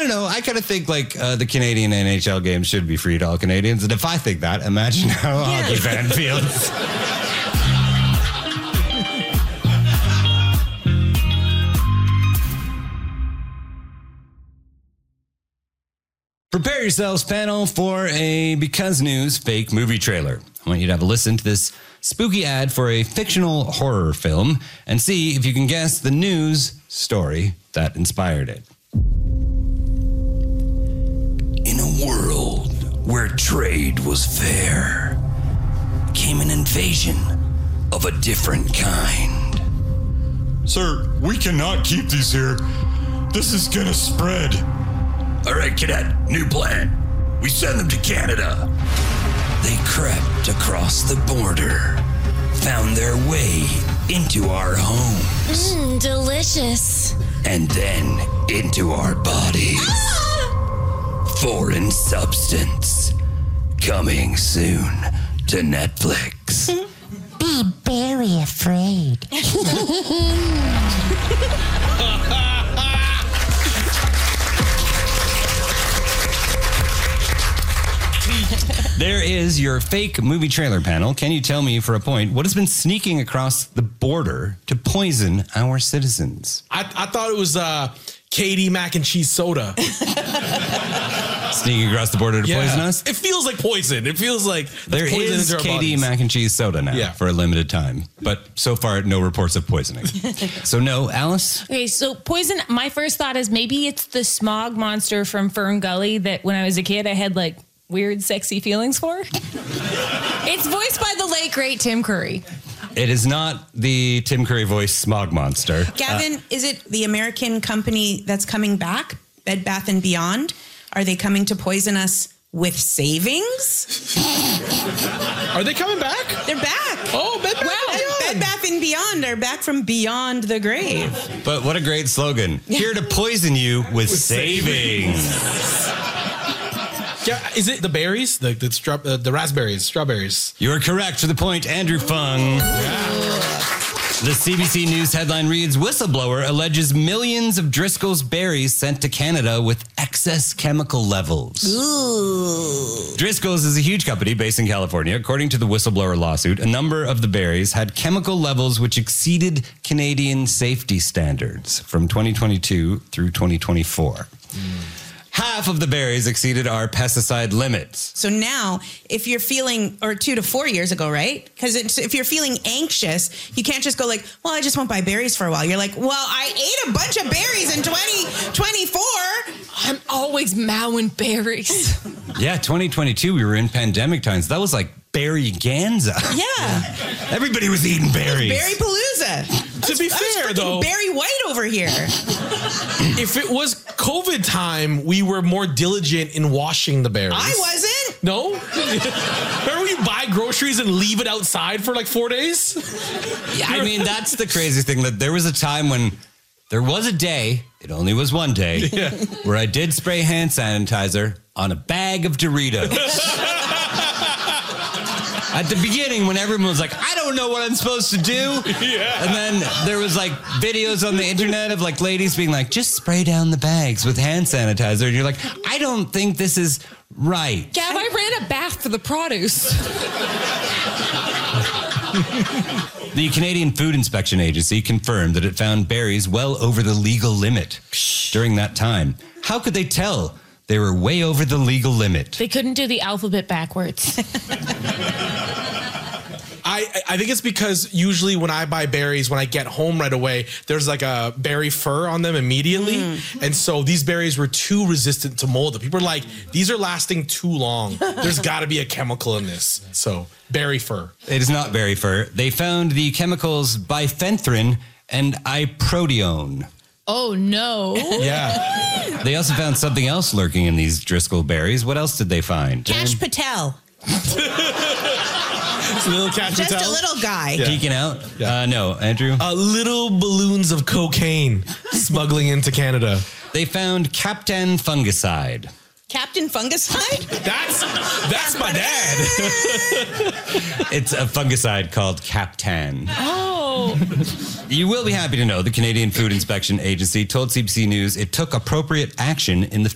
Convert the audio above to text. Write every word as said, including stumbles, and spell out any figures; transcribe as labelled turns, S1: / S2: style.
S1: don't know. I kind of think like uh, the Canadian N H L games should be free to all Canadians. And if I think that, imagine how a
S2: Yeah.
S1: hockey fan feels. Prepare yourselves, panel, for a Because News fake movie trailer. I want you to have a listen to this spooky ad for a fictional horror film and see if you can guess the news story that inspired it.
S3: In a world where trade was fair, came an invasion of a different kind.
S4: Sir, we cannot keep these here. This is gonna spread.
S3: All right, cadet, new plan. We send them to Canada. They crept across the border, found their way into our homes,
S5: Mmm, delicious.
S3: and then into our bodies. Foreign substance. Coming soon to Netflix.
S6: Be very afraid.
S1: There is your fake movie trailer, panel. Can you tell me, for a point, what has been sneaking across the border to poison our citizens?
S7: I, I thought it was uh, K D mac and cheese soda.
S1: Sneaking across the border to
S7: Yeah.
S1: poison us?
S7: It feels like poison. It feels like that's
S1: There
S7: poison
S1: is
S7: into our
S1: K D
S7: bodies.
S1: mac and cheese soda now
S7: Yeah.
S1: for a limited time. But so far, no reports of poisoning. So no, Alice?
S2: Okay, so poison, my first thought is maybe it's the smog monster from Fern Gully that when I was a kid, I had like weird, sexy feelings for. It's voiced by the late, great Tim Curry.
S1: It is not the Tim Curry voice smog monster.
S8: Gavin, is it the American company that's coming back, Bed Bath and Beyond? Are they coming to poison us with savings?
S7: Are they coming back?
S8: They're back.
S7: Oh, Bed Bath
S8: Wow.
S7: and Beyond.
S8: Bed Bath and Beyond are back from beyond the grave.
S1: But what a great slogan. Here to poison you with, savings.
S7: Yeah, is it the berries? The the, straw, uh, the raspberries, strawberries.
S1: You are correct for the point, Andrew Fung. The C B C News headline reads, whistleblower alleges millions of Driscoll's berries sent to Canada with excess chemical levels.
S8: Ooh.
S1: Driscoll's is a huge company based in California. According to the whistleblower lawsuit, a number of the berries had chemical levels which exceeded Canadian safety standards from twenty twenty-two through twenty twenty-four. Half of the berries exceeded our pesticide limits.
S8: So now, if you're feeling, or two to four years ago, right? Because if you're feeling anxious, you can't just go like, well, I just won't buy berries for a while. You're like, well, I ate a bunch of berries in twenty twenty-four.
S2: I'm always mowing berries.
S1: Yeah, twenty twenty-two, we were in pandemic times. That was like berry ganza.
S8: Yeah.
S1: Everybody was eating berries.
S8: Berry palooza.
S7: To be fair, though,
S8: Barry White over here.
S7: if it was COVID time, we were more diligent in washing the berries.
S8: I wasn't.
S7: No? Remember when you buy groceries and leave it outside for like four days?
S1: Yeah, I mean, that's the crazy thing, that there was a time when there was a day, it only was one day,
S7: Yeah.
S1: where I did spray hand sanitizer on a bag of Doritos. At the beginning, when everyone was like, I don't know what I'm supposed to do.
S7: Yeah.
S1: And then there was like videos on the internet of like ladies being like, just spray down the bags with hand sanitizer. And you're like, I don't think this is right.
S2: Gav, I ran a bath for the produce.
S1: The Canadian Food Inspection Agency confirmed that it found berries well over the legal limit during that time. How could they tell they were way over the legal limit?
S2: They couldn't do the alphabet backwards.
S7: I, I think it's because usually when I buy berries, when I get home right away, there's like a berry fur on them immediately. Mm. And so these berries were too resistant to mold. People are like, these are lasting too long. There's got to be a chemical in this. So berry fur.
S1: It is not berry fur. They found the chemicals bifenthrin and iproteone.
S2: Oh, no.
S7: Yeah.
S1: They also found something else lurking in these Driscoll berries. What else did they find?
S8: Cash Patel.
S7: Little Cash
S8: Just
S7: Patel.
S8: a little guy.
S7: Yeah.
S1: Geeking out?
S7: Yeah.
S1: Uh, no, Andrew?
S7: Uh, little balloons of cocaine smuggling into Canada.
S1: They found Captain Fungicide.
S8: Captain Fungicide?
S7: That's that's my dad.
S1: It's a fungicide called Captan.
S2: Oh.
S1: You will be happy to know the Canadian Food Inspection Agency told C B C News it took appropriate action in the